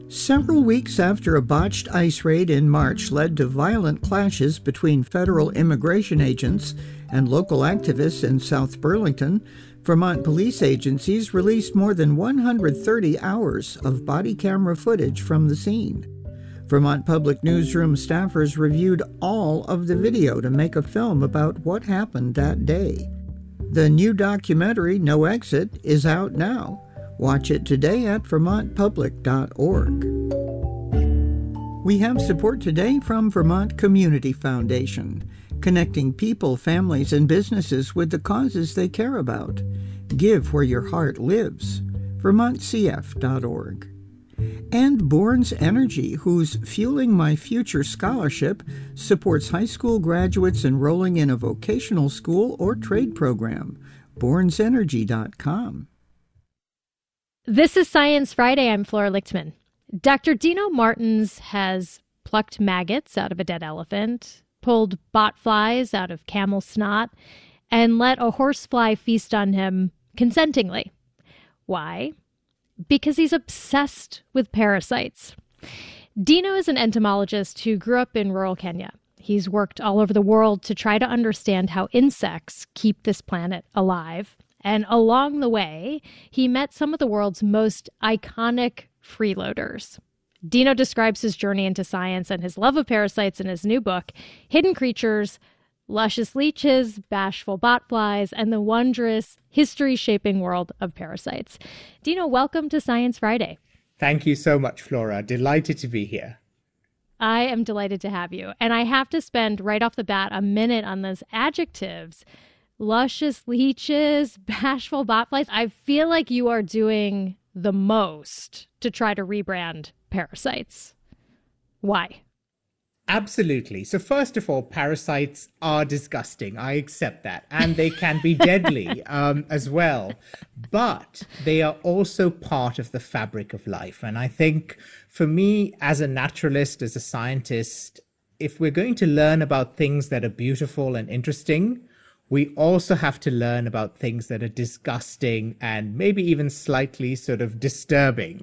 Several weeks after a botched ICE raid in March led to violent clashes between federal immigration agents and local activists in South Burlington, Vermont police agencies released more than 130 hours of body camera footage from the scene. Vermont Public Newsroom staffers reviewed all of the video to make a film about what happened that day. The new documentary, No Exit, is out now. Watch it today at vermontpublic.org. We have support today from Vermont Community Foundation, connecting people, families, and businesses with the causes they care about. Give where your heart lives. vermontcf.org. And Borns Energy, whose Fueling My Future scholarship supports high school graduates enrolling in a vocational school or trade program. BornsEnergy.com. This is Science Friday. I'm Flora Lichtman. Dr. Dino Martins has plucked maggots out of a dead elephant, pulled botflies out of camel snot, and let a horsefly feast on him consentingly. Why? Because he's obsessed with parasites. Dino is an entomologist who grew up in rural Kenya. He's worked all over the world to try to understand how insects keep this planet alive. And along the way, he met some of the world's most iconic freeloaders. Dino describes his journey into science and his love of parasites in his new book, Hidden Creatures, Luscious Leeches, Bashful Botflies, and the Wondrous History-Shaping World of Parasites. Dino, welcome to Science Friday. Thank you so much, Flora. Delighted to be here. I am delighted to have you. And I have to spend right off the bat a minute on those adjectives. Luscious leeches, bashful botflies. I feel like you are doing the most to try to rebrand parasites. Why? Absolutely. So first of all, parasites are disgusting. I accept that. And they can be deadly as well. But they are also part of the fabric of life. And I think for me, as a naturalist, as a scientist, if we're going to learn about things that are beautiful and interesting, we also have to learn about things that are disgusting and maybe even slightly sort of disturbing.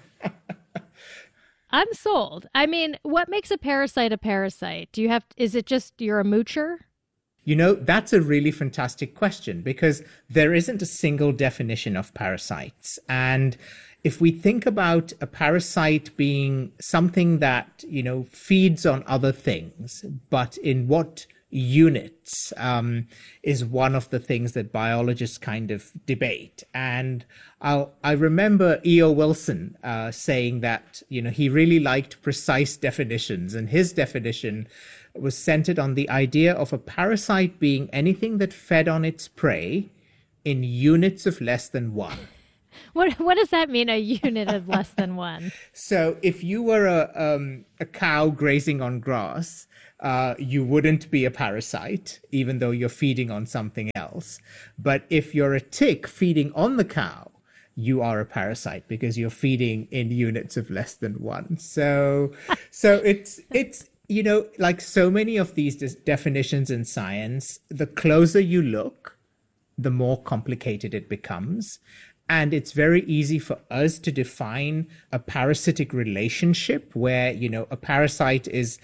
I'm sold. I mean, what makes a parasite a parasite? Is it just you're a moocher? You know, that's a really fantastic question because there isn't a single definition of parasites. And if we think about a parasite being something that, feeds on other things, but in what units is one of the things that biologists kind of debate. And I remember E.O. Wilson saying that, he really liked precise definitions, and his definition was centered on the idea of a parasite being anything that fed on its prey in units of less than one. What does that mean, a unit of less than one? So if you were a cow grazing on grass, you wouldn't be a parasite, even though you're feeding on something else. But if you're a tick feeding on the cow, you are a parasite because you're feeding in units of less than one. So it's like so many of these definitions in science, the closer you look, the more complicated it becomes. And it's very easy for us to define a parasitic relationship where, a parasite is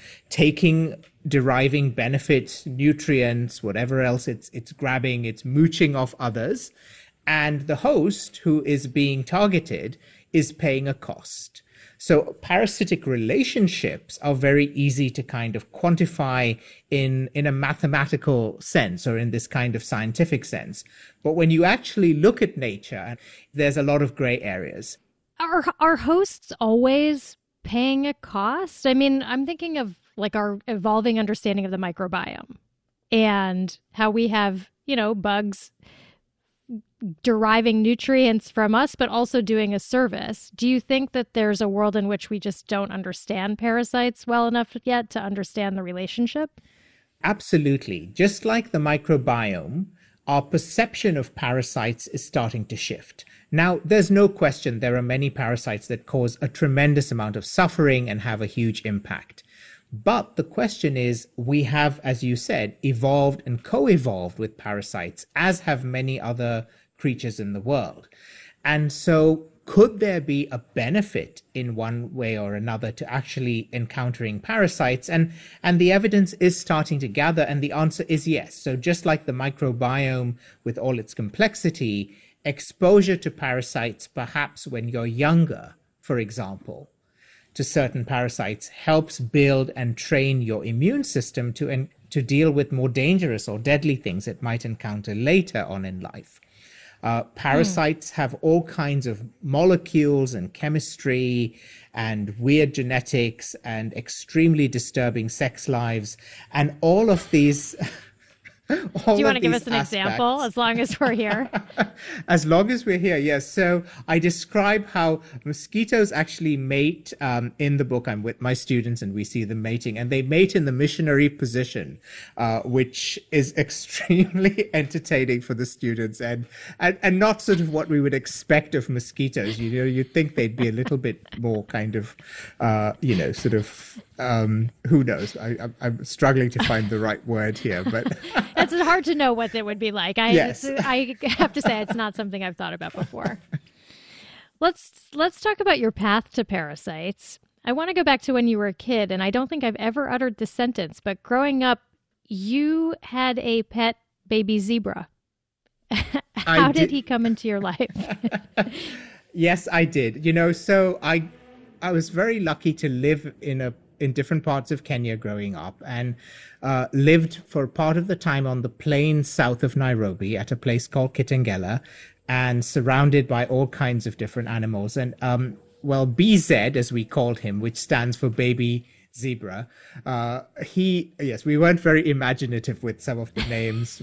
deriving benefits, nutrients, whatever else it's grabbing, it's mooching off others. And the host who is being targeted is paying a cost. So parasitic relationships are very easy to kind of quantify in a mathematical sense or in this kind of scientific sense. But when you actually look at nature, there's a lot of gray areas. Are hosts always paying a cost? I mean, I'm thinking of like our evolving understanding of the microbiome and how we have, bugs deriving nutrients from us, but also doing a service. Do you think that there's a world in which we just don't understand parasites well enough yet to understand the relationship? Absolutely. Just like the microbiome, our perception of parasites is starting to shift. Now, there's no question there are many parasites that cause a tremendous amount of suffering and have a huge impact. But the question is, we have, as you said, evolved and co-evolved with parasites, as have many other creatures in the world. And so could there be a benefit in one way or another to actually encountering parasites? And the evidence is starting to gather, and the answer is yes. So just like the microbiome with all its complexity, exposure to parasites, perhaps when you're younger, for example, to certain parasites helps build and train your immune system to deal with more dangerous or deadly things it might encounter later on in life. Parasites have all kinds of molecules and chemistry and weird genetics and extremely disturbing sex lives. And all of these... Do you want to give us an example as long as we're here? As long as we're here, yes. So I describe how mosquitoes actually mate in the book. I'm with my students and we see them mating, and they mate in the missionary position, which is extremely entertaining for the students and not sort of what we would expect of mosquitoes. You know, you'd think they'd be a little bit more kind of, sort of, who knows? I'm struggling to find the right word here, but... It's hard to know what it would be like. I have to say it's not something I've thought about before. Let's talk about your path to parasites. I want to go back to when you were a kid, and I don't think I've ever uttered this sentence, but growing up, you had a pet baby zebra. How did he come into your life? Yes, I did. You know, so I was very lucky to live in different parts of Kenya growing up, and lived for part of the time on the plains south of Nairobi at a place called Kitengela, and surrounded by all kinds of different animals. And BZ, as we called him, which stands for baby zebra, we weren't very imaginative with some of the names.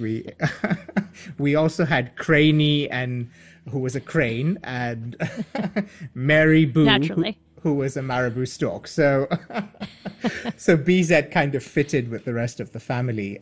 We also had Craney, and who was a crane, and Mary Boo, naturally, who was a marabou stork. So BZ kind of fitted with the rest of the family.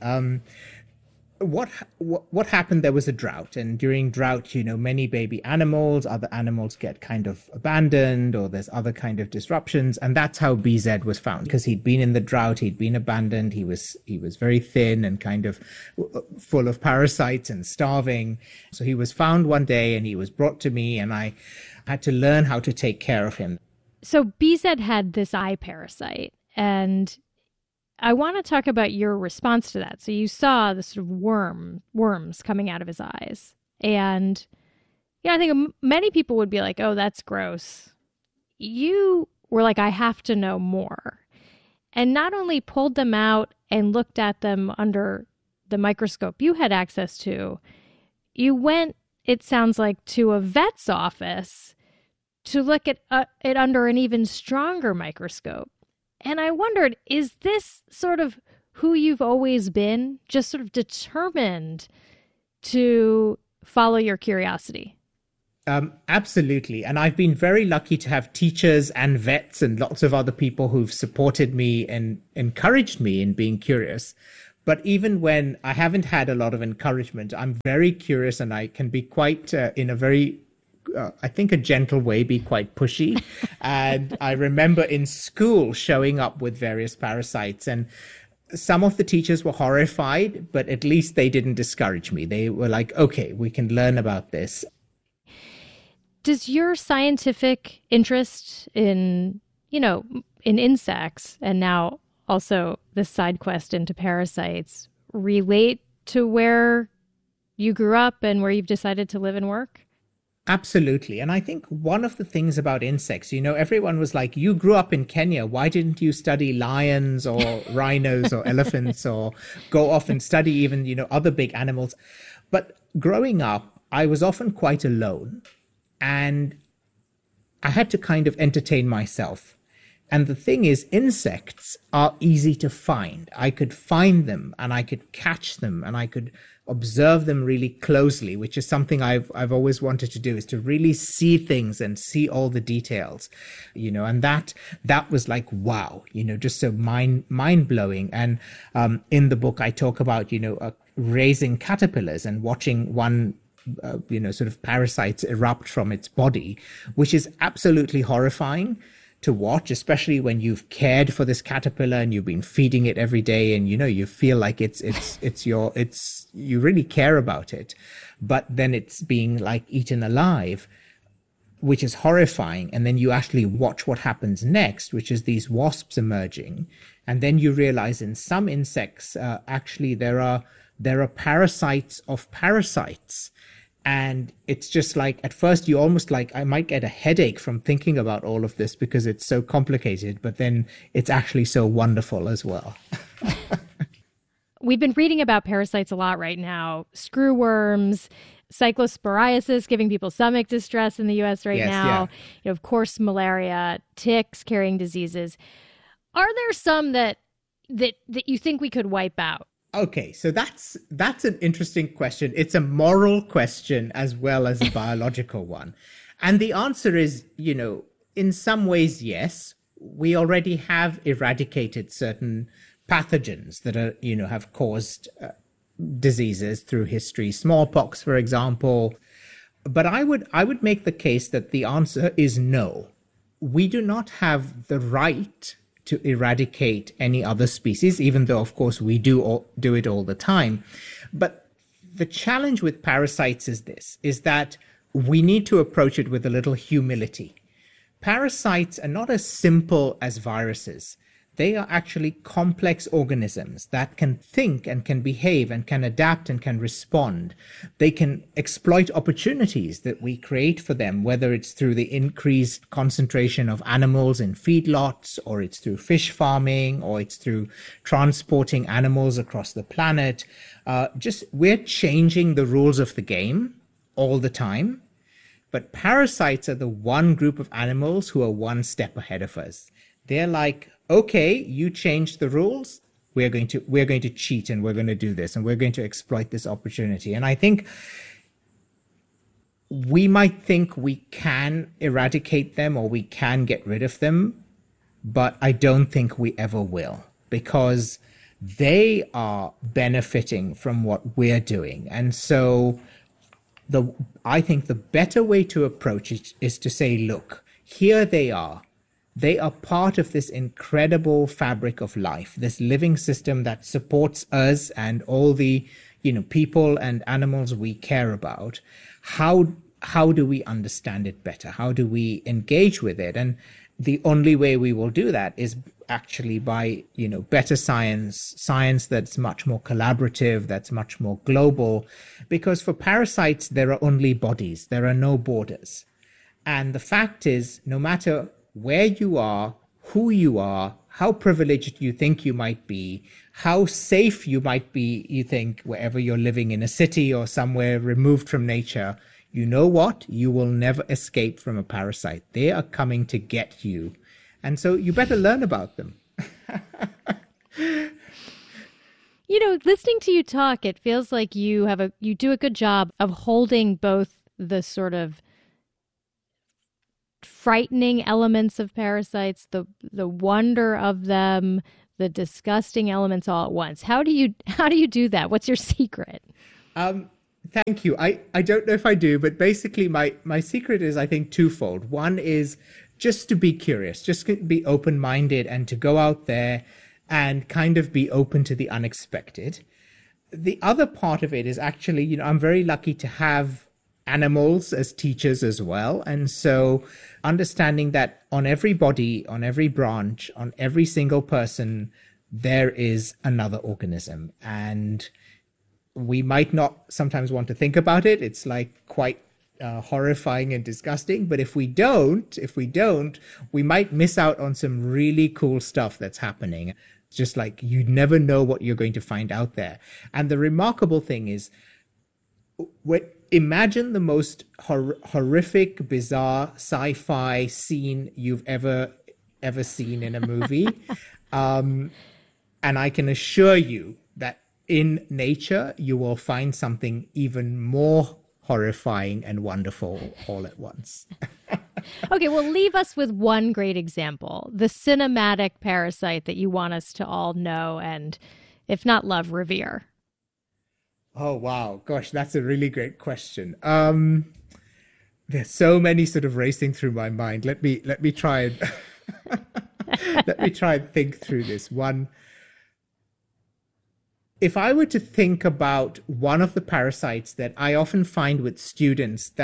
What happened? There was a drought, and during drought, you know, many baby animals, other animals get kind of abandoned, or there's other kind of disruptions, and that's how BZ was found, because he'd been in the drought, he'd been abandoned, he was very thin and kind of full of parasites and starving. So he was found one day, and he was brought to me, and I had to learn how to take care of him. So BZ had this eye parasite, and I want to talk about your response to that. So you saw the sort of worms coming out of his eyes. And I think many people would be like, oh, that's gross. You were like, I have to know more. And not only pulled them out and looked at them under the microscope you had access to, you went, it sounds like, to a vet's office to look at it under an even stronger microscope. And I wondered, is this sort of who you've always been, just sort of determined to follow your curiosity? Absolutely. And I've been very lucky to have teachers and vets and lots of other people who've supported me and encouraged me in being curious. But even when I haven't had a lot of encouragement, I'm very curious, and I can be quite in a very I think a gentle way, be quite pushy. And I remember in school showing up with various parasites, and some of the teachers were horrified, but at least they didn't discourage me. They were like, okay, we can learn about this. Does your scientific interest in insects, and now also this side quest into parasites, relate to where you grew up and where you've decided to live and work? Absolutely. And I think one of the things about insects, everyone was like, you grew up in Kenya. Why didn't you study lions or rhinos or elephants, or go off and study even, other big animals? But growing up, I was often quite alone, and I had to kind of entertain myself. And the thing is, insects are easy to find. I could find them, and I could catch them, and I could observe them really closely, which is something I've always wanted to do, is to really see things and see all the details, and that was like, wow, just so mind blowing. And in the book, I talk about, raising caterpillars and watching one sort of parasites erupt from its body, which is absolutely horrifying to watch, especially when you've cared for this caterpillar and you've been feeding it every day, and you feel like you really care about it, but then it's being like eaten alive. which is horrifying. And then you actually watch what happens next, which is these wasps emerging. And then you realize in some insects, actually there are parasites of parasites. And it's just like, at first you almost like, I might get a headache from thinking about all of this because it's so complicated, but then it's actually so wonderful as well. We've been reading about parasites a lot right now. Screwworms, cyclosporiasis giving people stomach distress in the U.S. right now. Yeah. Of course, malaria, ticks carrying diseases. Are there some that you think we could wipe out? Okay, so that's an interesting question. It's a moral question as well as a biological one. And the answer is, in some ways, yes. We already have eradicated certain pathogens that are, have caused diseases through history, smallpox, for example. But I would make the case that the answer is no. We do not have the right to eradicate any other species, even though, of course, we do it all the time. But the challenge with parasites is that we need to approach it with a little humility. Parasites are not as simple as viruses. They are actually complex organisms that can think and can behave and can adapt and can respond. They can exploit opportunities that we create for them, whether it's through the increased concentration of animals in feedlots, or it's through fish farming, or it's through transporting animals across the planet. We're changing the rules of the game all the time. But parasites are the one group of animals who are one step ahead of us. They're like, okay, you changed the rules. We're going to cheat, and we're going to do this, and we're going to exploit this opportunity. And I think we might think we can eradicate them or we can get rid of them, but I don't think we ever will, because they are benefiting from what we're doing. And so I think the better way to approach it is to say, look, here they are. They are part of this incredible fabric of life, this living system that supports us and all the, people and animals we care about. How do we understand it better? How do we engage with it? And the only way we will do that is actually by, better science that's much more collaborative, that's much more global. Because for parasites, there are only bodies. There are no borders. And the fact is, no matter where you are, who you are, how privileged you think you might be, how safe you might be, you think, wherever you're living in a city or somewhere removed from nature, you know what? You will never escape from a parasite. They are coming to get you. And so you better learn about them. Listening to you talk, it feels like you do a good job of holding both the sort of frightening elements of parasites, the wonder of them, the disgusting elements all at once. How do you do that? What's your secret? Thank you. I don't know if I do, but basically my secret is, I think, twofold. One is just to be curious, just to be open-minded and to go out there and kind of be open to the unexpected. The other part of it is actually, I'm very lucky to have animals as teachers as well. And so understanding that on every body, on every branch, on every single person, there is another organism. And we might not sometimes want to think about it. It's like quite horrifying and disgusting. But if we don't, we might miss out on some really cool stuff that's happening. It's just like, you never know what you're going to find out there. And the remarkable thing is, imagine the most horrific, bizarre sci-fi scene you've ever seen in a movie. And I can assure you that in nature, you will find something even more horrifying and wonderful all at once. Okay, well, leave us with one great example, the cinematic parasite that you want us to all know and, if not love, revere. Oh, wow. Gosh, that's a really great question. There's so many sort of racing through my mind. Let me try and let me try and think through this one. If I were to think about one of the parasites that I often find with students that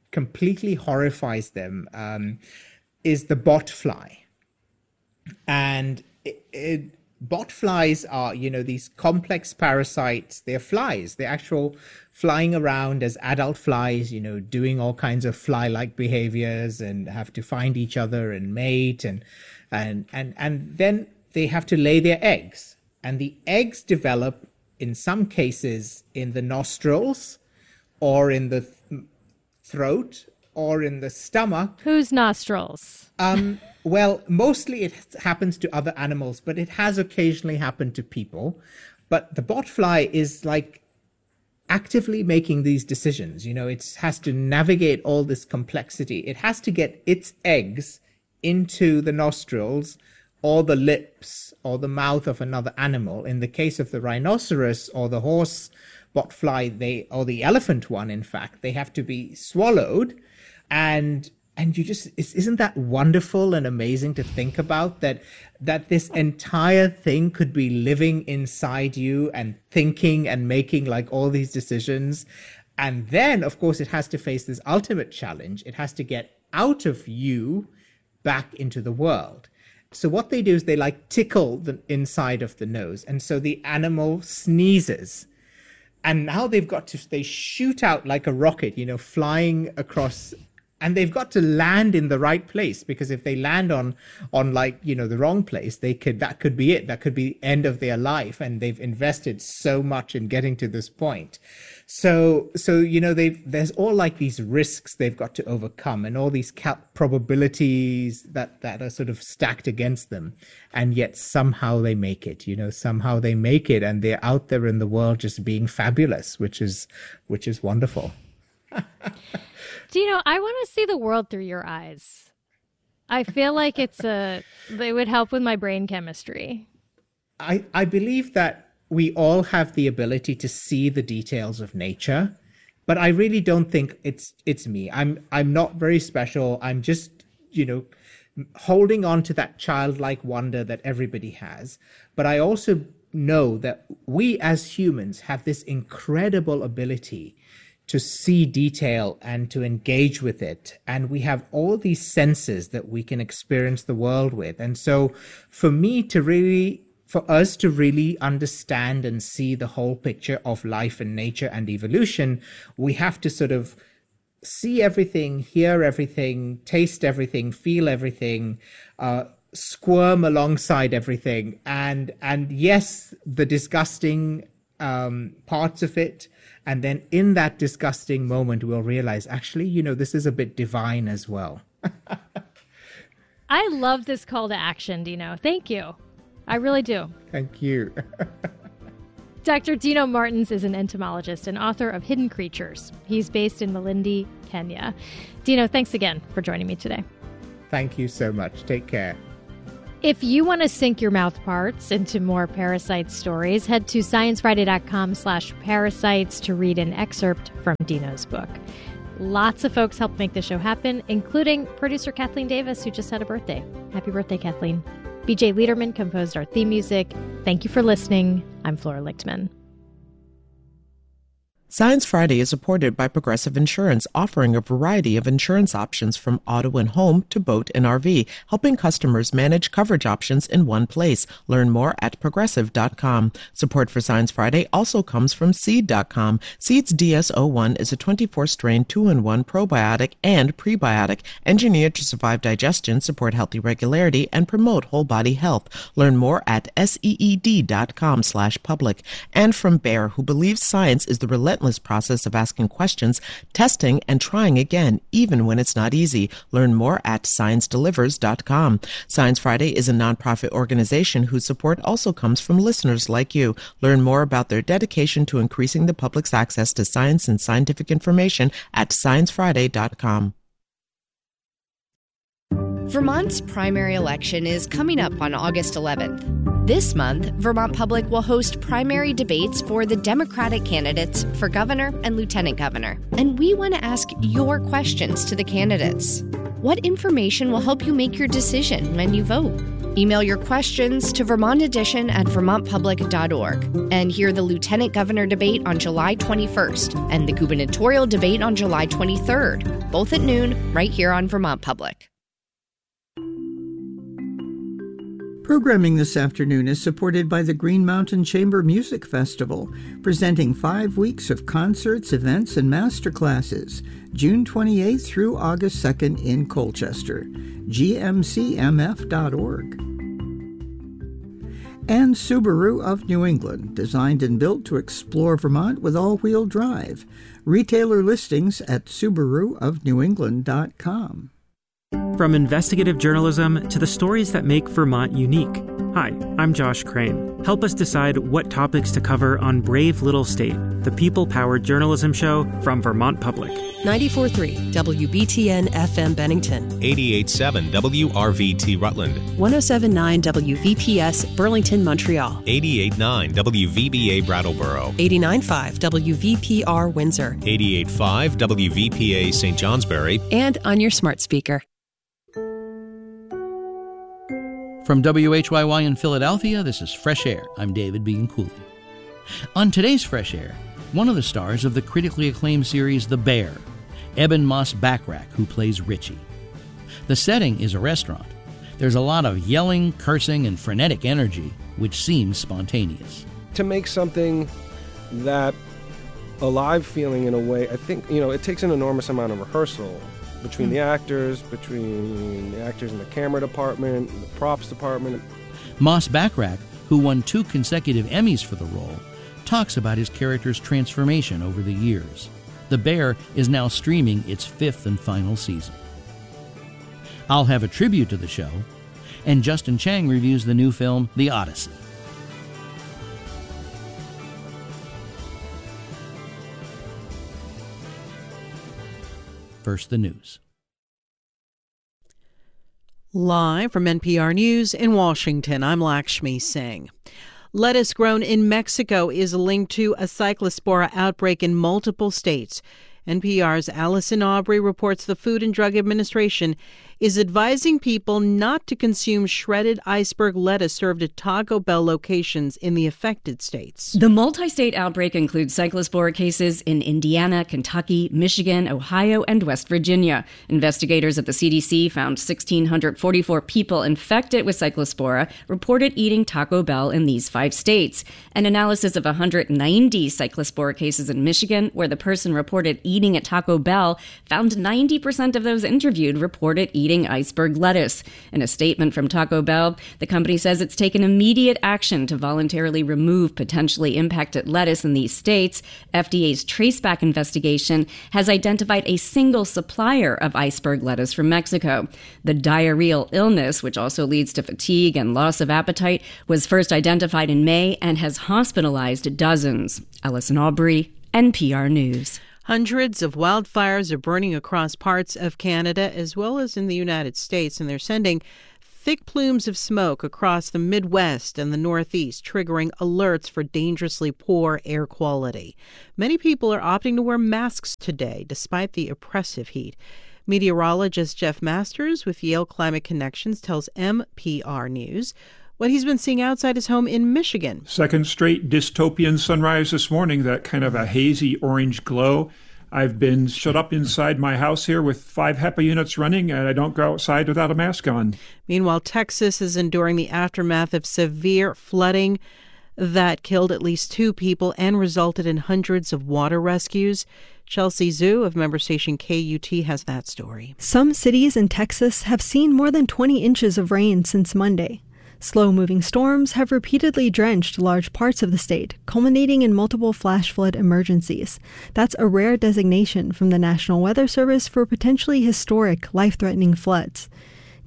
completely horrifies them is the botfly. And botflies are, these complex parasites. They're flies. They're actual flying around as adult flies, doing all kinds of fly-like behaviors and have to find each other and mate. And then they have to lay their eggs. And the eggs develop, in some cases, in the nostrils or in the throat or in the stomach. Whose nostrils? Well, mostly it happens to other animals, but it has occasionally happened to people. But the botfly is like actively making these decisions. It has to navigate all this complexity. It has to get its eggs into the nostrils or the lips or the mouth of another animal. In the case of the rhinoceros or the horse botfly, or the elephant one, in fact, they have to be swallowed. And isn't that wonderful and amazing to think about, that this entire thing could be living inside you and thinking and making like all these decisions. And then, of course, it has to face this ultimate challenge. It has to get out of you back into the world. So what they do is they like tickle the inside of the nose. And so the animal sneezes. And now they shoot out like a rocket, flying across. And they've got to land in the right place, because if they land on like, the wrong place, that could be it. That could be the end of their life. And they've invested so much in getting to this point. So there's all like these risks they've got to overcome, and all these probabilities that are sort of stacked against them. And yet somehow they make it, somehow they make it, and they're out there in the world just being fabulous, which is wonderful. Dino, I want to see the world through your eyes. I feel like they would help with my brain chemistry. I believe that we all have the ability to see the details of nature, but I really don't think it's me. I'm not very special. I'm just, holding on to that childlike wonder that everybody has. But I also know that we as humans have this incredible ability to see detail and to engage with it. And we have all these senses that we can experience the world with. And so for us to really understand and see the whole picture of life and nature and evolution, we have to sort of see everything, hear everything, taste everything, feel everything, squirm alongside everything. And yes, the disgusting parts of it. And then in that disgusting moment, we'll realize, actually, this is a bit divine as well. I love this call to action, Dino. Thank you. I really do. Thank you. Dr. Dino Martins is an entomologist and author of Hidden Creatures. He's based in Malindi, Kenya. Dino, thanks again for joining me today. Thank you so much. Take care. If you want to sink your mouth parts into more parasite stories, head to sciencefriday.com/parasites to read an excerpt from Dino's book. Lots of folks helped make the show happen, including producer Kathleen Davis, who just had a birthday. Happy birthday, Kathleen. BJ Liederman composed our theme music. Thank you for listening. I'm Flora Lichtman. Science Friday is supported by Progressive Insurance, offering a variety of insurance options from auto and home to boat and RV, helping customers manage coverage options in one place. Learn more at progressive.com. Support for Science Friday also comes from Seed.com. Seed's DS-01 is a 24-strain 2-in-1 probiotic and prebiotic, engineered to survive digestion, support healthy regularity, and promote whole body health. Learn more at seed.com/public. And from Bayer, who believes science is the relentless process of asking questions, testing, and trying again, even when it's not easy. Learn more at ScienceDelivers.com. Science Friday is a nonprofit organization whose support also comes from listeners like you. Learn more about their dedication to increasing the public's access to science and scientific information at ScienceFriday.com. Vermont's primary election is coming up on August 11th. This month, Vermont Public will host primary debates for the Democratic candidates for governor and lieutenant governor. And we want to ask your questions to the candidates. What information will help you make your decision when you vote? Email your questions to vermontedition@vermontpublic.org and hear the lieutenant governor debate on July 21st and the gubernatorial debate on July 23rd, both at noon, right here on Vermont Public. Programming this afternoon is supported by the Green Mountain Chamber Music Festival, presenting 5 weeks of concerts, events, and masterclasses, June 28th through August 2nd in Colchester. gmcmf.org. And Subaru of New England, designed and built to explore Vermont with all-wheel drive. Retailer listings at subaruofnewengland.com. From investigative journalism to the stories that make Vermont unique. Hi, I'm Josh Crane. Help us decide what topics to cover on Brave Little State, the people-powered journalism show from Vermont Public. 94.3 WBTN FM Bennington. 88.7 WRVT Rutland. 107.9 WVPS Burlington, Montreal. 88.9 WVBA Brattleboro. 89.5 WVPR Windsor. 88.5 WVPA St. Johnsbury. And on your smart speaker. From WHYY in Philadelphia, this is Fresh Air. I'm David Bianculli. On today's Fresh Air, one of the stars of the critically acclaimed series The Bear, Eben Moss-Bachrach, who plays Richie. The setting is a restaurant. There's a lot of yelling, cursing, and frenetic energy, which seems spontaneous. To make something that alive feeling in a way, I think, it takes an enormous amount of rehearsal between the actors in the camera department, the props department. Moss-Bachrach, who won 2 consecutive Emmys for the role, talks about his character's transformation over the years. The Bear is now streaming its 5th and final season. I'll have a tribute to the show, and Justin Chang reviews the new film, The Odyssey. First, the news. Live from NPR News in Washington, I'm Lakshmi Singh. Lettuce grown in Mexico is linked to a cyclospora outbreak in multiple states. NPR's Allison Aubrey reports the Food and Drug Administration is advising people not to consume shredded iceberg lettuce served at Taco Bell locations in the affected states. The multi-state outbreak includes cyclospora cases in Indiana, Kentucky, Michigan, Ohio, and West Virginia. Investigators at the CDC found 1,644 people infected with cyclospora reported eating Taco Bell in these 5 states. An analysis of 190 cyclospora cases in Michigan, where the person reported eating at Taco Bell, found 90% of those interviewed reported eating iceberg lettuce. In a statement from Taco Bell, the company says it's taken immediate action to voluntarily remove potentially impacted lettuce in these states. FDA's traceback investigation has identified a single supplier of iceberg lettuce from Mexico. The diarrheal illness, which also leads to fatigue and loss of appetite, was first identified in May and has hospitalized dozens. Allison Aubrey, NPR News. Hundreds of wildfires are burning across parts of Canada as well as in the United States, and they're sending thick plumes of smoke across the Midwest and the Northeast, triggering alerts for dangerously poor air quality. Many people are opting to wear masks today, despite the oppressive heat. Meteorologist Jeff Masters with Yale Climate Connections tells NPR News what he's been seeing outside his home in Michigan. Second straight dystopian sunrise this morning, that kind of a hazy orange glow. I've been shut up inside my house here with 5 HEPA units running, and I don't go outside without a mask on. Meanwhile, Texas is enduring the aftermath of severe flooding that killed at least 2 people and resulted in hundreds of water rescues. Chelsea Zhu of member station KUT has that story. Some cities in Texas have seen more than 20 inches of rain since Monday. Slow-moving storms have repeatedly drenched large parts of the state, culminating in multiple flash flood emergencies. That's a rare designation from the National Weather Service for potentially historic, life-threatening floods.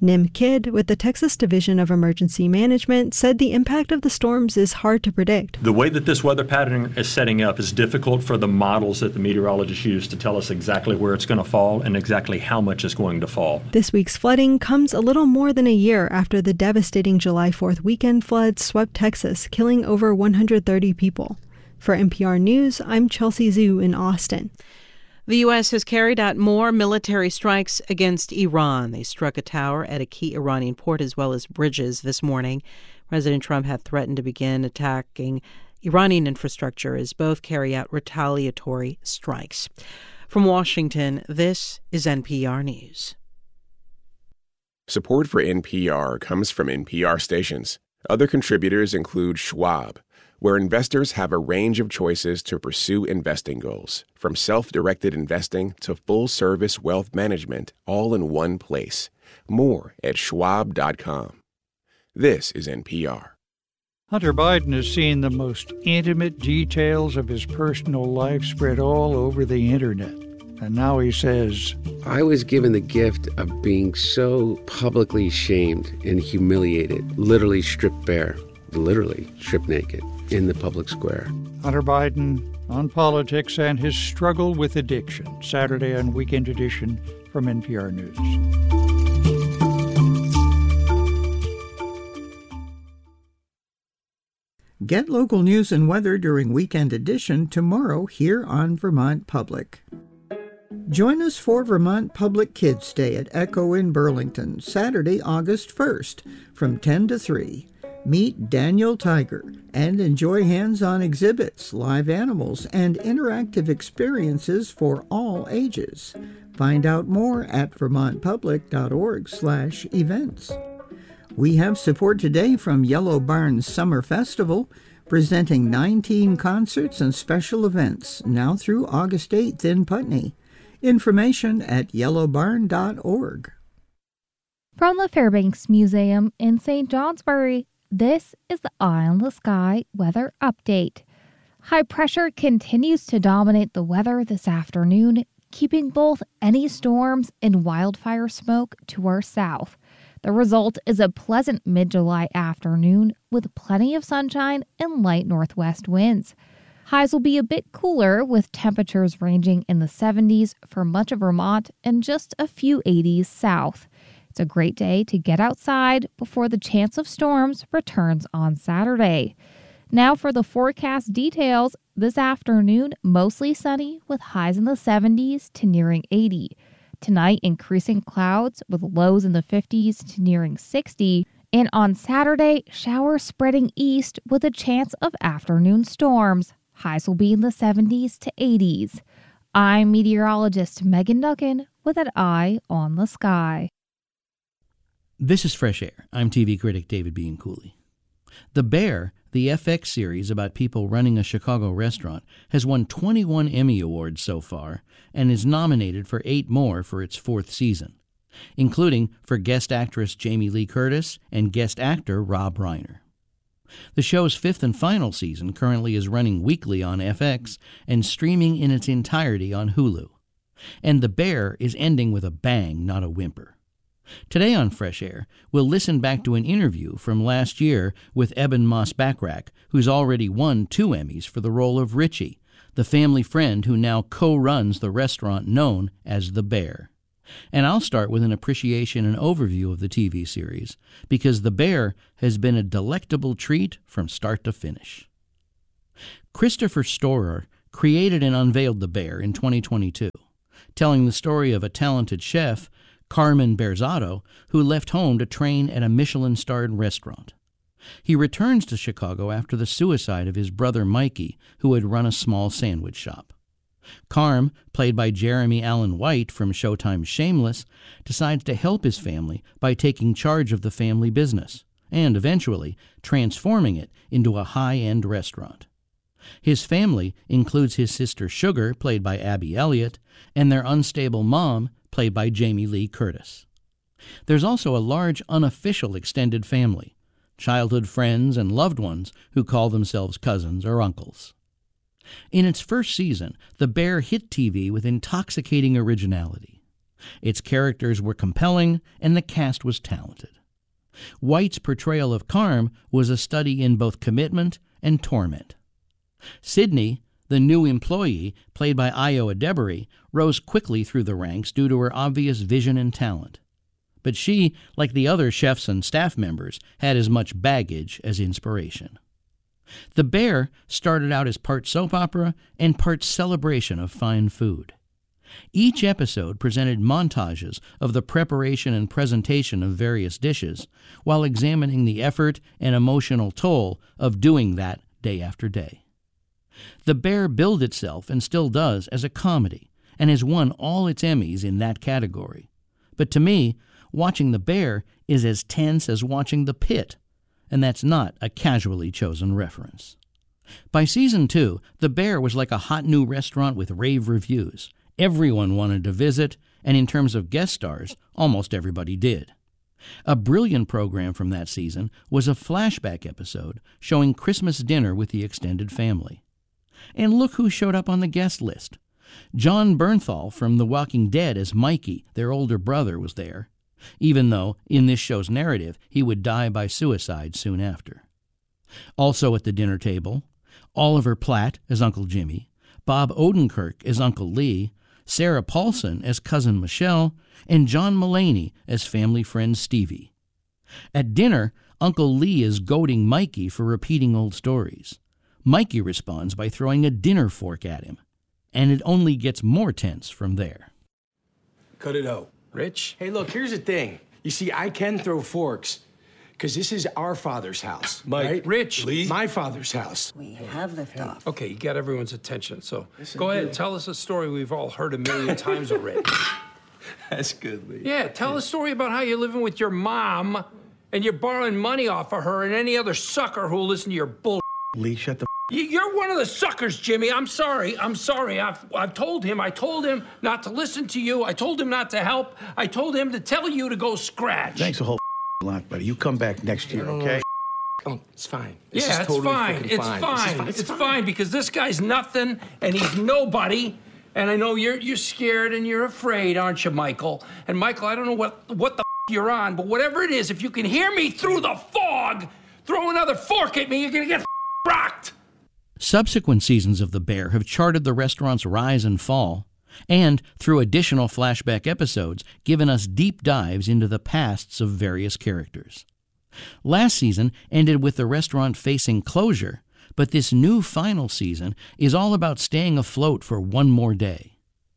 Nim Kidd with the Texas Division of Emergency Management said the impact of the storms is hard to predict. The way that this weather pattern is setting up is difficult for the models that the meteorologists use to tell us exactly where it's going to fall and exactly how much is going to fall. This week's flooding comes a little more than a year after the devastating July 4th weekend floods swept Texas, killing over 130 people. For NPR News, I'm Chelsea Zhu in Austin. The U.S. has carried out more military strikes against Iran. They struck a tower at a key Iranian port as well as bridges this morning. President Trump had threatened to begin attacking Iranian infrastructure as both carry out retaliatory strikes. From Washington, this is NPR News. Support for NPR comes from NPR stations. Other contributors include Schwab, where investors have a range of choices to pursue investing goals, from self-directed investing to full-service wealth management, all in one place. More at schwab.com. This is NPR. Hunter Biden has seen the most intimate details of his personal life spread all over the internet. And now he says, I was given the gift of being so publicly shamed and humiliated, literally stripped bare, literally stripped naked in the public square. Hunter Biden on politics and his struggle with addiction. Saturday on Weekend Edition from NPR News. Get local news and weather during Weekend Edition tomorrow here on Vermont Public. Join us for Vermont Public Kids Day at Echo in Burlington, Saturday, August 1st, from 10 to 3. Meet Daniel Tiger and enjoy hands-on exhibits, live animals, and interactive experiences for all ages. Find out more at vermontpublic.org/events. We have support today from Yellow Barn Summer Festival, presenting 19 concerts and special events, now through August 8th in Putney. Information at yellowbarn.org. From the Fairbanks Museum in St. Johnsbury, this is the Eye on the Sky weather update. High pressure continues to dominate the weather this afternoon, keeping both any storms and wildfire smoke to our south. The result is a pleasant mid-July afternoon with plenty of sunshine and light northwest winds. Highs will be a bit cooler with temperatures ranging in the 70s for much of Vermont and just a few 80s south. It's a great day to get outside before the chance of storms returns on Saturday. Now for the forecast details. This afternoon, mostly sunny with highs in the 70s to nearing 80. Tonight, increasing clouds with lows in the 50s to nearing 60. And on Saturday, showers spreading east with a chance of afternoon storms. Highs will be in the 70s to 80s. I'm meteorologist Megan Duncan with an Eye on the Sky. This is Fresh Air. I'm TV critic David Bianculli. The Bear, the FX series about people running a Chicago restaurant, has won 21 Emmy Awards so far and is nominated for 8 more for its 4th season, including for guest actress Jamie Lee Curtis and guest actor Rob Reiner. The show's 5th and final season currently is running weekly on FX and streaming in its entirety on Hulu. And The Bear is ending with a bang, not a whimper. Today on Fresh Air, we'll listen back to an interview from last year with Eben Moss-Bachrach, who's already won 2 Emmys for the role of Richie, the family friend who now co-runs the restaurant known as The Bear. And I'll start with an appreciation and overview of the TV series, because The Bear has been a delectable treat from start to finish. Christopher Storer created and unveiled The Bear in 2022, telling the story of a talented chef, Carmen Berzatto, who left home to train at a Michelin-starred restaurant. He returns to Chicago after the suicide of his brother Mikey, who had run a small sandwich shop. Carm, played by Jeremy Allen White from Showtime's Shameless, decides to help his family by taking charge of the family business and eventually transforming it into a high-end restaurant. His family includes his sister Sugar, played by Abby Elliott, and their unstable mom, played by Jamie Lee Curtis. There's also a large unofficial extended family, childhood friends and loved ones who call themselves cousins or uncles. In its first season, The Bear hit TV with intoxicating originality. Its characters were compelling, and the cast was talented. White's portrayal of Carm was a study in both commitment and torment. Sydney, the new employee, played by Ayo Edebiri, rose quickly through the ranks due to her obvious vision and talent. But she, like the other chefs and staff members, had as much baggage as inspiration. The Bear started out as part soap opera and part celebration of fine food. Each episode presented montages of the preparation and presentation of various dishes, while examining the effort and emotional toll of doing that day after day. The Bear billed itself, and still does, as a comedy, and has won all its Emmys in that category. But to me, watching The Bear is as tense as watching The Pit, and that's not a casually chosen reference. By season 2, The Bear was like a hot new restaurant with rave reviews. Everyone wanted to visit, and in terms of guest stars, almost everybody did. A brilliant program from that season was a flashback episode showing Christmas dinner with the extended family. And look who showed up on the guest list. John Bernthal from The Walking Dead as Mikey, their older brother, was there, even though, in this show's narrative, he would die by suicide soon after. Also at the dinner table, Oliver Platt as Uncle Jimmy, Bob Odenkirk as Uncle Lee, Sarah Paulson as Cousin Michelle, and John Mulaney as family friend Stevie. At dinner, Uncle Lee is goading Mikey for repeating old stories. Mikey responds by throwing a dinner fork at him, and it only gets more tense from there. Cut it out. Rich? Hey, look, here's the thing. You see, I can throw forks, because this is our father's house. Mike, right? Rich, Lee? My father's house. We have liftoff. Okay, you got everyone's attention, so go ahead and tell us a story we've all heard a million times already. That's good, Lee. Yeah, tell a story about how you're living with your mom and you're borrowing money off of her and any other sucker who'll listen to your bull. Lee, shut the You're one of the suckers, Jimmy. I'm sorry. I've told him. I told him not to listen to you. I told him not to help. I told him to tell you to go scratch. Thanks a whole lot, buddy. You come back next year, okay? Oh, it's fine. This is Yeah, it's totally fine. freaking It's fine. fine. This is It's fine because this guy's nothing and he's nobody. And I know you're scared and you're afraid, aren't you, Michael? And Michael, I don't know what the you're on, but whatever it is, if you can hear me through the fog, throw another fork at me, you're gonna get rocked. Subsequent seasons of The Bear have charted the restaurant's rise and fall, and, through additional flashback episodes, given us deep dives into the pasts of various characters. Last season ended with the restaurant facing closure, but this new final season is all about staying afloat for one more day.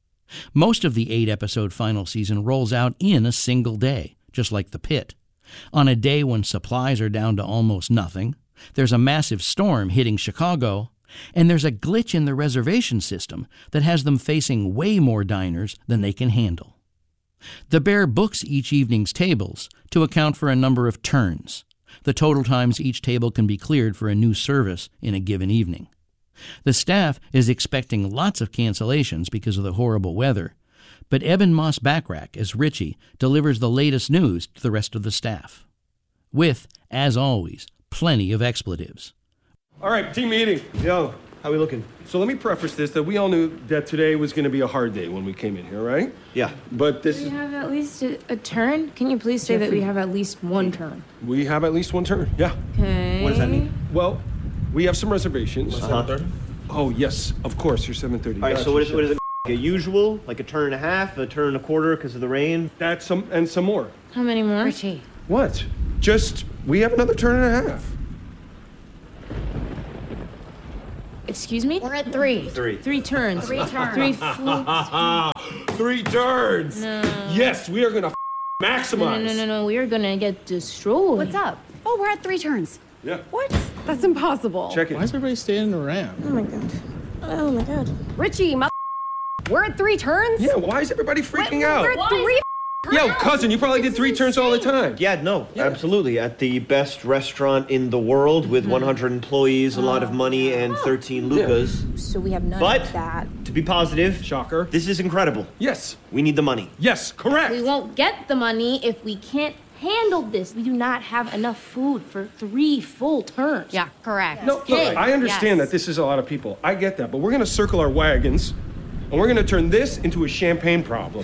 Most of the 8-episode final season rolls out in a single day, just like The Pit. On a day when supplies are down to almost nothing, there's a massive storm hitting Chicago, and there's a glitch in the reservation system that has them facing way more diners than they can handle. The Bear books each evening's tables to account for a number of turns, the total times each table can be cleared for a new service in a given evening. The staff is expecting lots of cancellations because of the horrible weather, but Eben Moss-Bachrach as Richie delivers the latest news to the rest of the staff, with, as always, plenty of expletives. All right, team meeting. Yo, how we looking? So let me preface this, that we all knew that today was going to be a hard day when we came in here, right? Yeah. But this Do we have at least a turn? Can you please say that we have at least one turn? We have at least one turn, yeah. Okay. What does that mean? Well, we have some reservations. 7:30? Oh, yes, of course, you're 7:30. All right, so what is it? A usual, like a turn and a half, a turn and a quarter because of the rain? That's some more. How many more? Richie. What? Just, we have another turn and a half. Excuse me? We're at 3. 3 turns. 3 turns. 3 floats. 3 turns. No. Yes, we are going to maximize. No. We are going to get destroyed. What's up? Oh, we're at 3 turns. Yeah. What? That's impossible. Check it. Why is everybody standing around? Oh my god. Oh my god. Richie, we're at 3 turns? Yeah, why is everybody freaking out? We're at 3 Yo, cousin, you probably did 3 turns all the time. Yeah, no, absolutely. At the best restaurant in the world with 100 employees, a lot of money, and 13 Lucas. So we have none But, of that. to be positive, shocker, this is incredible. Yes. We need the money. Yes, correct. We won't get the money if we can't handle this. We do not have enough food for 3 full turns. Yeah, correct. No, look, I understand that this is a lot of people. I get that, but we're going to circle our wagons, and we're going to turn this into a champagne problem. Oh, no.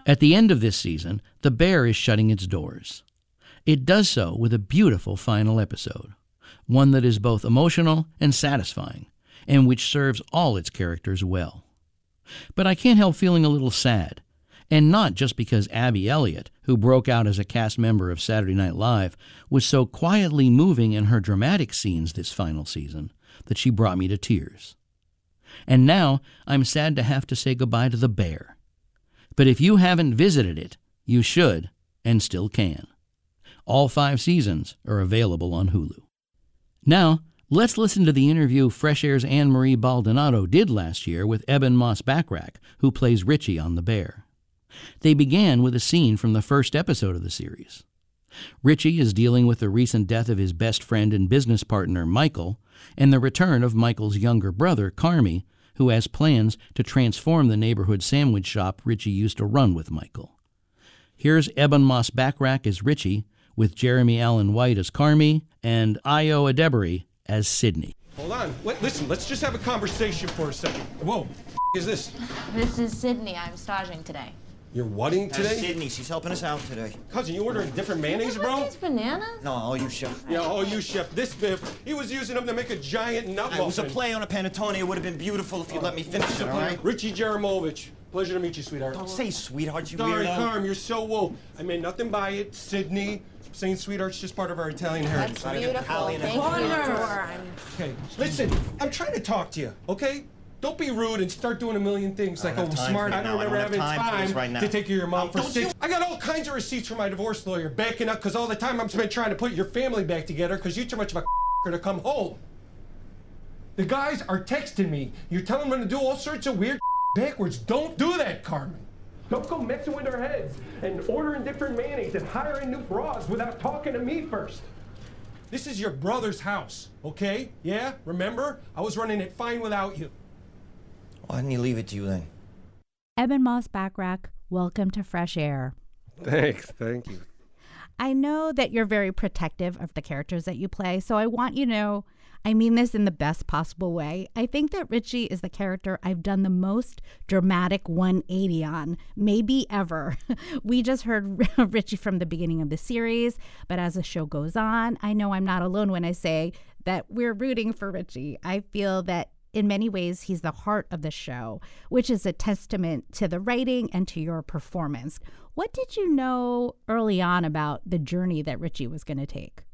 At the end of this season, The Bear is shutting its doors. It does so with a beautiful final episode, one that is both emotional and satisfying, and which serves all its characters well. But I can't help feeling a little sad, and not just because Abby Elliott, who broke out as a cast member of Saturday Night Live, was so quietly moving in her dramatic scenes this final season that she brought me to tears. And now I'm sad to have to say goodbye to The Bear. But if you haven't visited it, you should, and still can. All 5 seasons are available on Hulu. Now, let's listen to the interview Fresh Air's Anne-Marie Baldonado did last year with Eben Moss-Bachrach, who plays Richie on The Bear. They began with a scene from the first episode of the series. Richie is dealing with the recent death of his best friend and business partner, Michael, and the return of Michael's younger brother, Carmy, who has plans to transform the neighborhood sandwich shop Richie used to run with Michael. Here's Eben Moss-Bachrach as Richie, with Jeremy Allen White as Carmy, and Ayo Edebiri as Sydney. Hold on. Listen, let's just have a conversation for a second. Whoa, is this? This is Sydney. I'm staging today. You're wedding today? That's Sydney. She's helping us out today. Cousin, you ordering different mayonnaise, bro? These bananas? No, all you, chef. Yeah, all you, chef. This Biff, he was using them to make a giant nut muffin. It was a play on a panettone. It would have been beautiful if you'd let me finish it, all right? Richie Jaramovich. Pleasure to meet you, sweetheart. Don't say sweetheart, you Sorry, weirdo. Carm, you're so woke. I meant nothing by it. Sydney. Saying sweetheart's just part of our Italian heritage. That's beautiful. Thank you. Okay, listen, I'm trying to talk to you, okay? Don't be rude and start doing a million things like, oh, smart. I don't remember having time to take care of your mom for 6. I got all kinds of receipts from my divorce lawyer backing up because all the time I'm spent trying to put your family back together because you're too much of a to come home. The guys are texting me. You're telling them to do all sorts of weird backwards. Don't do that, Carmen. Don't go messing with their heads and ordering different mayonnaise and hiring new bras without talking to me first. This is your brother's house, okay? Yeah, remember? I was running it fine without you. Why didn't he leave it to you then? Eben Moss-Bachrach, welcome to Fresh Air. Thanks, thank you. I know that you're very protective of the characters that you play, so I want you to know I mean this in the best possible way. I think that Richie is the character I've done the most dramatic 180 on, maybe ever. We just heard Richie from the beginning of the series, but as the show goes on, I know I'm not alone when I say that we're rooting for Richie. I feel that in many ways, he's the heart of the show, which is a testament to the writing and to your performance. What did you know early on about the journey that Richie was going to take?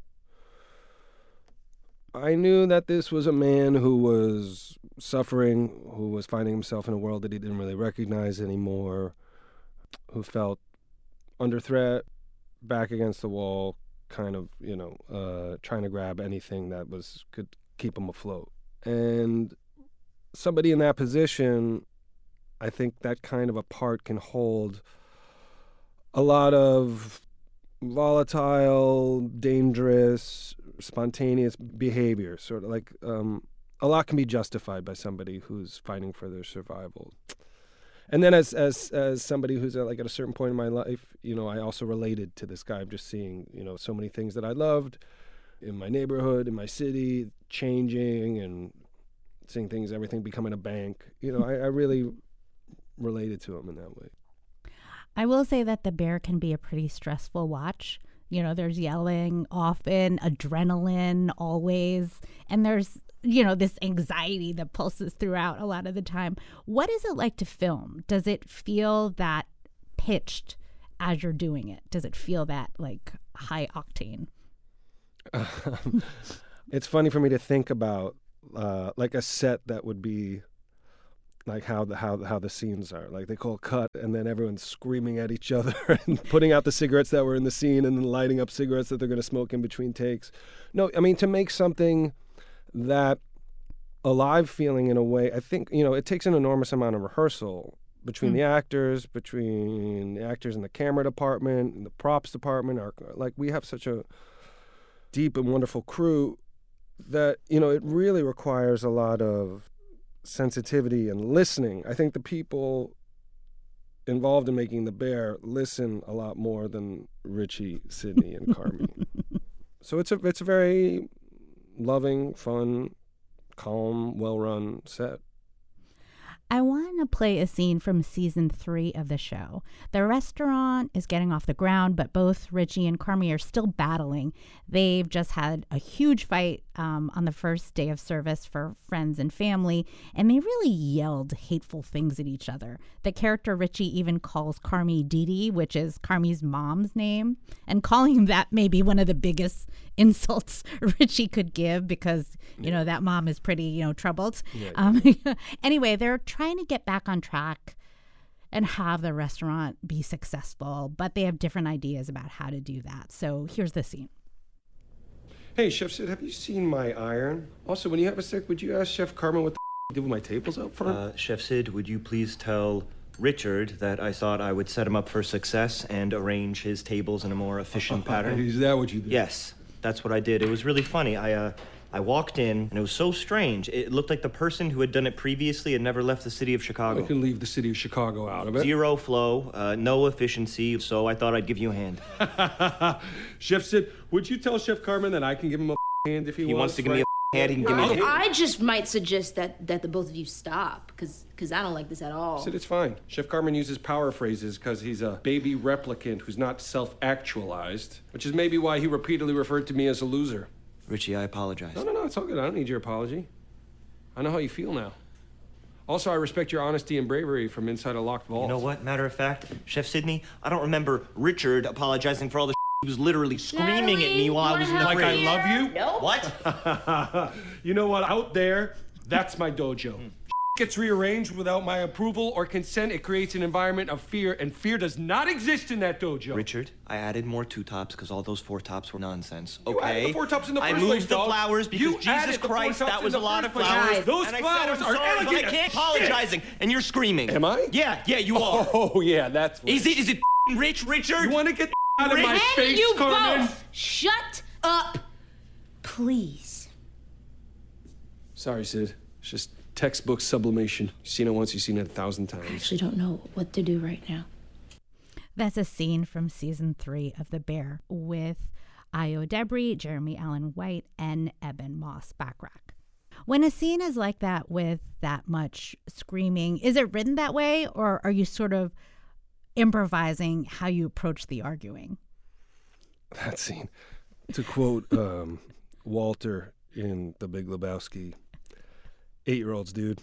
I knew that this was a man who was suffering, who was finding himself in a world that he didn't really recognize anymore, who felt under threat, back against the wall, kind of, trying to grab anything that could keep him afloat. And somebody in that position, I think that kind of a part can hold a lot of volatile, dangerous, spontaneous behavior, sort of like a lot can be justified by somebody who's fighting for their survival. And then as somebody who's at a certain point in my life, I also related to this guy. I'm just seeing, so many things that I loved in my neighborhood, in my city, changing and seeing things, everything becoming a bank. I really related to him in that way. I will say that The Bear can be a pretty stressful watch. There's yelling often, adrenaline always, and there's, this anxiety that pulses throughout a lot of the time. What is it like to film? Does it feel that pitched as you're doing it? Does it feel that high octane? It's funny for me to think about a set that would be like how the scenes are. Like they call cut, and then everyone's screaming at each other and putting out the cigarettes that were in the scene and then lighting up cigarettes that they're going to smoke in between takes. No, I mean, to make something that alive feeling in a way, I think, it takes an enormous amount of rehearsal between the actors in the camera department and the props department. We have such a deep and wonderful crew that, it really requires a lot of sensitivity and listening. I think the people involved in making The Bear listen a lot more than Richie, Sydney, and Carmy. So it's a very loving, fun, calm, well-run set. I want to play a scene from season 3 of the show. The restaurant is getting off the ground, but both Richie and Carmy are still battling. They've just had a huge fight on the first day of service for friends and family, and they really yelled hateful things at each other. The character Richie even calls Carmy Dee Dee, which is Carmy's mom's name, and calling that may be one of the biggest insults Richie could give because, you know, that mom is pretty, troubled. Anyway, they're trying to get back on track and have the restaurant be successful, but they have different ideas about how to do that. So here's the scene. Hey, Chef Sid, have you seen my iron? Also, when you have a sec, would you ask Chef Carmen what the he did with my tables out front? Chef Sid, would you please tell Richard that I thought I would set him up for success and arrange his tables in a more efficient pattern? Is that what you did? Yes, that's what I did. It was really funny. I walked in, and it was so strange. It looked like the person who had done it previously had never left the city of Chicago. I can leave the city of Chicago out of it. Zero flow, no efficiency, so I thought I'd give you a hand. Chef Sid, would you tell Chef Carmen that I can give him a hand if he wants to give me a hand, he can give me a hand. I just might suggest that the both of you stop, because I don't like this at all. Sid, it's fine. Chef Carmen uses power phrases because he's a baby replicant who's not self-actualized, which is maybe why he repeatedly referred to me as a loser. Richie, I apologize. No, it's all good. I don't need your apology. I know how you feel now. Also, I respect your honesty and bravery from inside a locked vault. You know what? Matter of fact, Chef Sidney, I don't remember Richard apologizing for all the he was literally screaming at me while I was in the Like fridge. I love you? No. What? You know what? Out there, that's my dojo. Gets rearranged without my approval or consent, it creates an environment of fear, and fear does not exist in that dojo. Richard, I added more 2-tops because all those 4-tops were nonsense. You Okay? added the 4-tops in the first I place, moved the dog. flowers because You Jesus added the Christ, 4-tops that in was the a lot of first place. flowers. Guys, those and I flowers said, are I'm sorry, elegant but I as can't shit. apologizing, and you're screaming. Am I? Yeah, you are. Oh, yeah, that's Is it Richard? You want to get out of my And face, you Carmen? both shut up, please. Sorry, Sid. It's just textbook sublimation. You've seen it once, you've seen it 1,000 times. I actually don't know what to do right now. That's a scene from season 3 of The Bear with Ayo Debris, Jeremy Allen White, and Eben Moss Backrack. When a scene is like that with that much screaming, is it written that way, or are you sort of improvising how you approach the arguing? That scene. To quote Walter in The Big Lebowski, 8-year-olds, dude.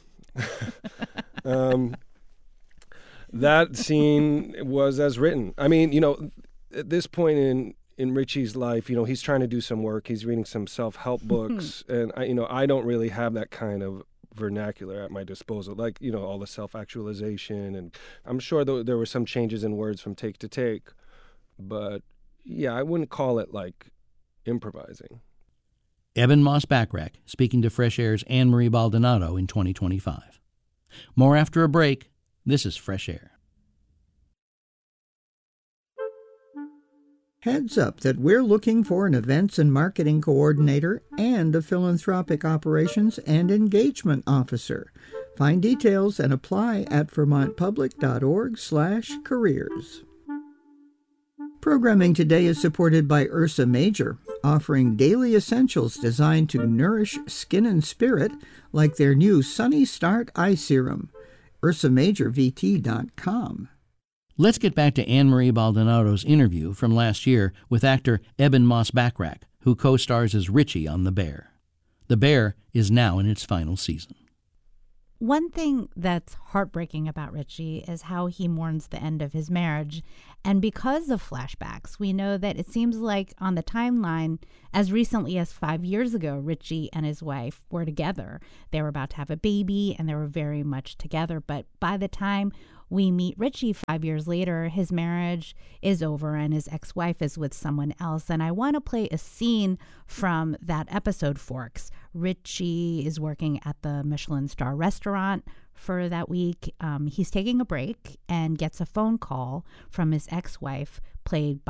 That scene was as written. I mean, at this point in Richie's life, he's trying to do some work. He's reading some self-help books, and I don't really have that kind of vernacular at my disposal, like all the self-actualization, and I'm sure there were some changes in words from take to take, but yeah, I wouldn't call it like improvising. Eben Moss Backrack speaking to Fresh Air's Anne-Marie Baldonado in 2025. More after a break. This is Fresh Air. Heads up that we're looking for an events and marketing coordinator and a philanthropic operations and engagement officer. Find details and apply at vermontpublic.org/careers. Programming today is supported by Ursa Major, offering daily essentials designed to nourish skin and spirit, like their new Sunny Start Eye Serum. ursamajorvt.com. Let's get back to Anne-Marie Baldonado's interview from last year with actor Eben Moss Backrack, who co-stars as Richie on The Bear. The Bear is now in its final season. One thing that's heartbreaking about Richie is how he mourns the end of his marriage. And because of flashbacks, we know that it seems like on the timeline, as recently as 5 years ago, Richie and his wife were together. They were about to have a baby and they were very much together. But by the time we meet Richie 5 years later, his marriage is over and his ex-wife is with someone else. And I want to play a scene from that episode, Forks. Richie is working at the Michelin star restaurant for that week. He's taking a break and gets a phone call from his ex-wife, played by